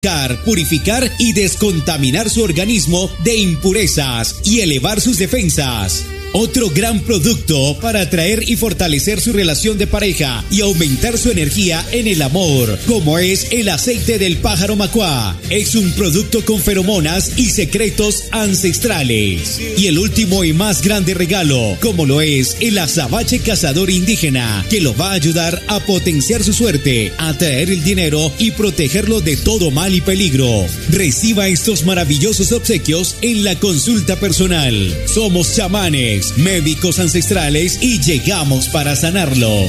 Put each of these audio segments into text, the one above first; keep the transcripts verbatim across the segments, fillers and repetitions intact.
Purificar y descontaminar su organismo de impurezas y elevar sus defensas. Otro gran producto para atraer y fortalecer su relación de pareja y aumentar su energía en el amor, como es el aceite del pájaro macuá. Es un producto con feromonas y secretos ancestrales. Y el último y más grande regalo, como lo es el azabache cazador indígena, que lo va a ayudar a potenciar su suerte, atraer el dinero y protegerlo de todo mal y peligro. Reciba estos maravillosos obsequios en la consulta personal. Somos chamanes, médicos ancestrales y llegamos para sanarlos.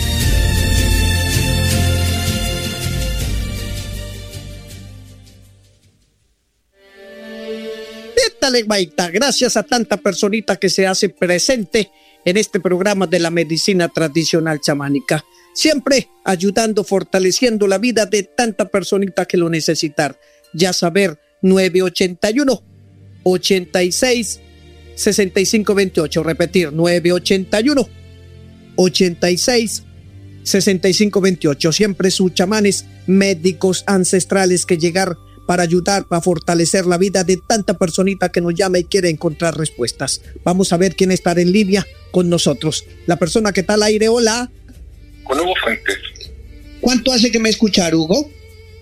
Dale, Maita, gracias a tanta personita que se hace presente en este programa de la medicina tradicional chamánica, siempre ayudando, fortaleciendo la vida de tanta personita que lo necesitan. Ya saber, nueve ochenta y uno, ochenta y seis, sesenta y cinco veintiocho, repetir, nueve ochenta y uno, ochenta y seis, sesenta y cinco veintiocho, siempre sus chamanes médicos ancestrales que llegar para ayudar, para fortalecer la vida de tanta personita que nos llama y quiere encontrar respuestas. Vamos a ver quién está en línea con nosotros. La persona que está al aire, hola. Con Hugo Fuentes. ¿Cuánto hace que me escuchar, Hugo?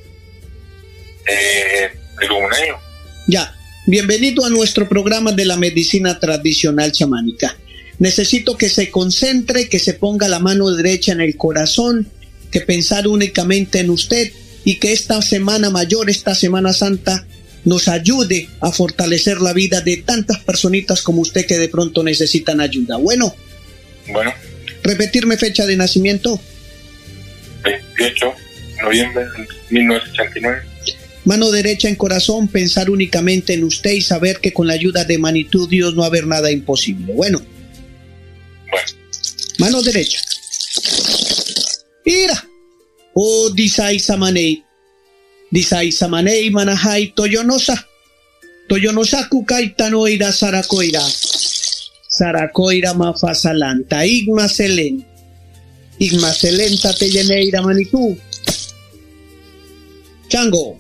Eh, digo un año. Ya. Bienvenido a nuestro programa de la medicina tradicional chamánica. Necesito que se concentre, que se ponga la mano derecha en el corazón, que pensar únicamente en usted y que esta semana mayor, esta Semana Santa, nos ayude a fortalecer la vida de tantas personitas como usted que de pronto necesitan ayuda. Bueno. Bueno. Repetirme fecha de nacimiento. veintiocho de noviembre de mil novecientos ochenta y nueve. Mano derecha en corazón, pensar únicamente en usted y saber que con la ayuda de Manitou Dios no va a haber nada imposible. Bueno. Bueno. Mano derecha. Mira. O disai samanei. Disai samanei manahai toyonosa. Toyonosa kukaita noira sarakoira. Sarakoira mafasalanta. Igma selen. Igma selenta teyeneira Manitou. Chango.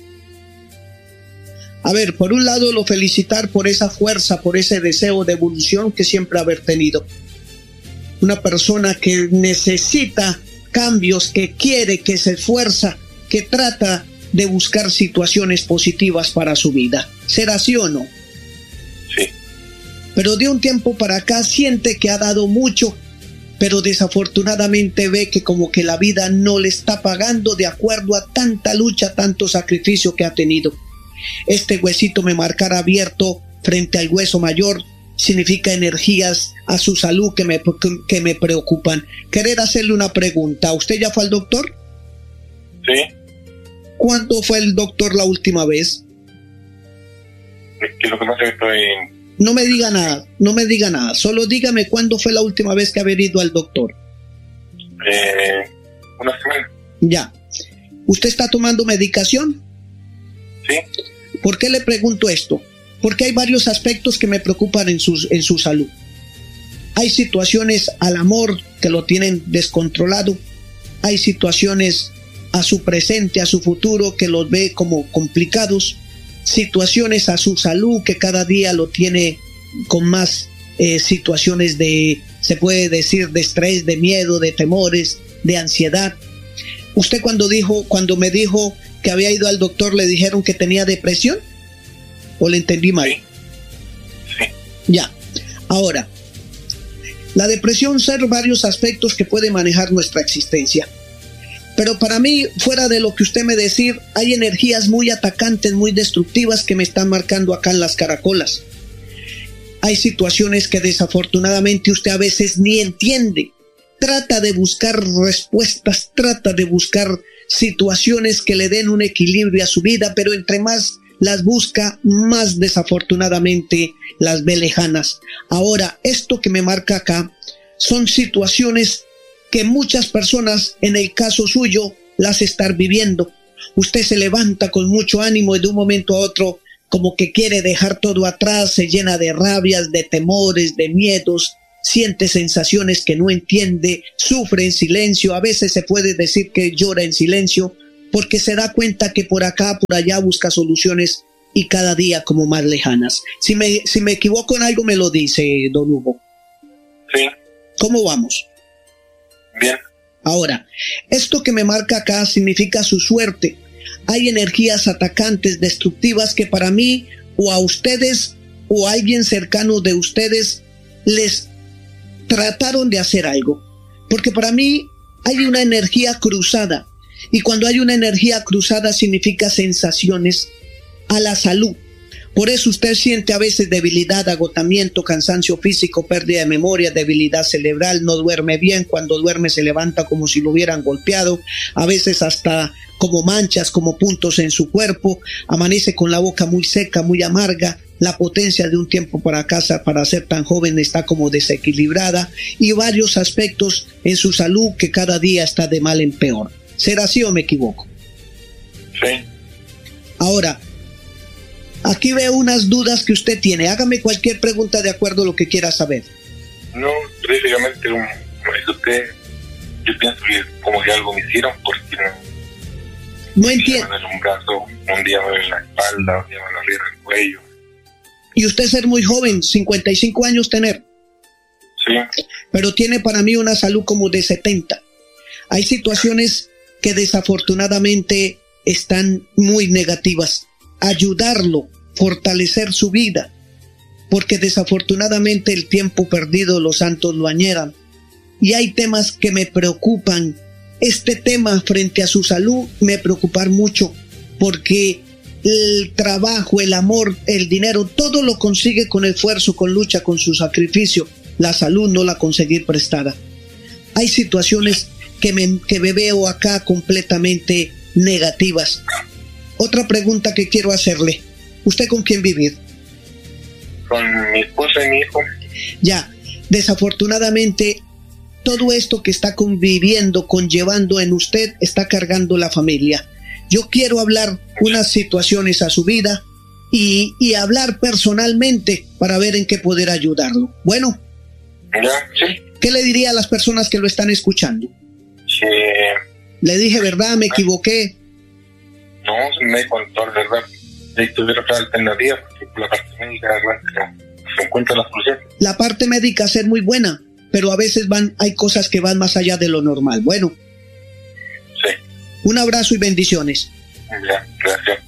A ver, por un lado lo felicitar por esa fuerza, por ese deseo de evolución que siempre haber tenido. Una persona que necesita cambios, que quiere, que se esfuerza, que trata de buscar situaciones positivas para su vida. ¿Será así o no? Sí. Pero de un tiempo para acá siente que ha dado mucho, pero desafortunadamente ve que como que la vida no le está pagando de acuerdo a tanta lucha, tanto sacrificio que ha tenido. Este huesito me marcará abierto frente al hueso mayor significa energías a su salud que me, que me preocupan. Querer hacerle una pregunta. ¿Usted ya fue al doctor? Sí. ¿Cuándo fue el doctor la última vez? Es que lo que pasa es que estoy... No me diga nada, no me diga nada. Solo dígame cuándo fue la última vez que haber ido al doctor. Eh, una semana. Ya. ¿Usted está tomando medicación? Sí. ¿Por qué le pregunto esto? Porque hay varios aspectos que me preocupan en su, en su salud. Hay situaciones al amor que lo tienen descontrolado. Hay situaciones a su presente, a su futuro que los ve como complicados. Situaciones a su salud que cada día lo tiene con más eh, situaciones de, se puede decir, de estrés, de miedo, de temores, de ansiedad. Usted cuando dijo, cuando me dijo que había ido al doctor, ¿le dijeron que tenía depresión? ¿O le entendí mal? Sí. Sí. Ya. Ahora, la depresión son varios aspectos que puede manejar nuestra existencia. Pero para mí, fuera de lo que usted me decir, hay energías muy atacantes, muy destructivas que me están marcando acá en las caracolas. Hay situaciones que desafortunadamente usted a veces ni entiende. Trata de buscar respuestas, trata de buscar situaciones que le den un equilibrio a su vida, pero entre más las busca, más desafortunadamente las ve lejanas. Ahora, esto que me marca acá son situaciones que muchas personas, en el caso suyo, las están viviendo. Usted se levanta con mucho ánimo y de un momento a otro como que quiere dejar todo atrás, se llena de rabias, de temores, de miedos, siente sensaciones que no entiende, sufre en silencio, a veces se puede decir que llora en silencio, porque se da cuenta que por acá, por allá busca soluciones y cada día como más lejanas. Si me, si me equivoco en algo me lo dice, don Hugo. Sí. ¿Cómo vamos? Bien. Ahora, esto que me marca acá significa su suerte. Hay energías atacantes, destructivas, que para mí o a ustedes o a alguien cercano de ustedes les trataron de hacer algo. Porque para mí hay una energía cruzada. Y cuando hay una energía cruzada significa sensaciones a la salud. Por eso usted siente a veces debilidad, agotamiento, cansancio físico, pérdida de memoria, debilidad cerebral, no duerme bien, cuando duerme se levanta como si lo hubieran golpeado, a veces hasta como manchas, como puntos en su cuerpo, amanece con la boca muy seca, muy amarga, la potencia de un tiempo para acá para ser tan joven está como desequilibrada y varios aspectos en su salud que cada día está de mal en peor. ¿Será así o me equivoco? Sí. Ahora, aquí veo unas dudas que usted tiene. Hágame cualquier pregunta de acuerdo a lo que quiera saber. No, prácticamente, como dice usted, yo pienso que como que algo me hicieron porque no, no entiendo. Un día me duele un brazo, un día me duele la espalda, un día me duele el cuello. Y usted ser muy joven, cincuenta y cinco años tener. Sí. Pero tiene para mí una salud como de setenta. Hay situaciones que desafortunadamente están muy negativas. Ayudarlo, fortalecer su vida, porque desafortunadamente el tiempo perdido los santos lo añoran. Y hay temas que me preocupan. Este tema frente a su salud me preocupa mucho, porque el trabajo, el amor, el dinero, todo lo consigue con esfuerzo, con lucha, con su sacrificio. La salud no la conseguir prestada. Hay situaciones que me, que me veo acá completamente negativas. Otra pregunta que quiero hacerle. ¿Usted con quién vive? Con mi esposa y mi hijo. Ya, desafortunadamente, todo esto que está conviviendo, conllevando en usted, está cargando la familia. Yo quiero hablar unas situaciones a su vida y, y hablar personalmente para ver en qué poder ayudarlo. Bueno. Ya, sí. ¿Qué le diría a las personas que lo están escuchando? Sí. Le dije verdad, me equivoqué. No, me contó la verdad. Si tuviera otra alternativa, porque por la parte médica no se encuentra la solución. La parte médica es ser muy buena, pero a veces van, hay cosas que van más allá de lo normal. Bueno. Sí. Un abrazo y bendiciones. Ya, gracias.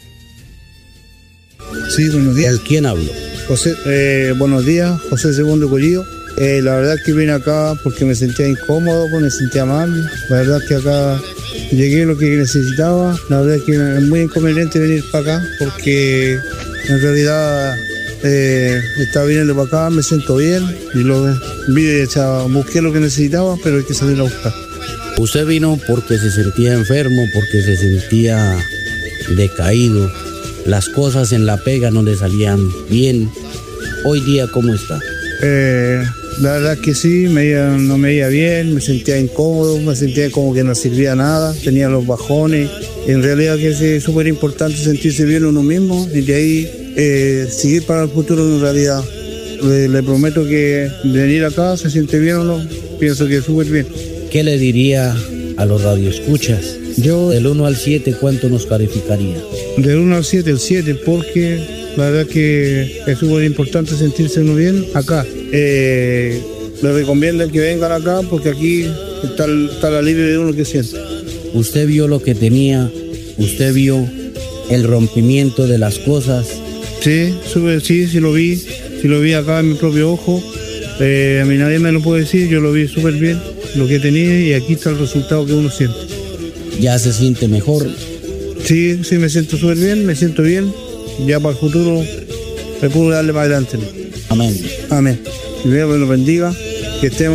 Sí, buenos días. ¿Quién habló? José, eh, buenos días, José Segundo Collillo. Eh, la verdad es que vine acá porque me sentía incómodo, me sentía mal. La verdad es que acá llegué lo que necesitaba. La verdad es que es muy inconveniente venir para acá porque en realidad eh, estaba viniendo para acá, me siento bien y lo vi, o sea, busqué lo que necesitaba, pero hay que salir a buscar. Usted vino porque se sentía enfermo, porque se sentía decaído. Las cosas en la pega no le salían bien. Hoy día, ¿cómo está? Eh, la verdad que sí, me iba, no me iba bien, me sentía incómodo, me sentía como que no servía nada, tenía los bajones. En realidad que es súper importante sentirse bien uno mismo y de ahí eh, seguir para el futuro en realidad. Le, le prometo que venir acá se siente bien o no, pienso que es súper bien. ¿Qué le diría a los radioescuchas? Yo, del uno al siete, ¿cuánto nos calificaría? Del uno al siete, el siete, porque la verdad que es súper importante sentirse uno bien acá. Eh, les recomiendo que vengan acá porque aquí está el, está el alivio de uno que siente. Usted vio lo que tenía, usted vio el rompimiento de las cosas. Sí, súper, sí, sí lo vi, sí lo vi acá en mi propio ojo. Eh, a mí nadie me lo puede decir, yo lo vi súper bien, lo que tenía y aquí está el resultado que uno siente. ¿Ya se siente mejor? Sí, sí, me siento súper bien, me siento bien. Ya para el futuro me puedo darle para adelante. Amén. Amén. Que Dios me lo bendiga, que estemos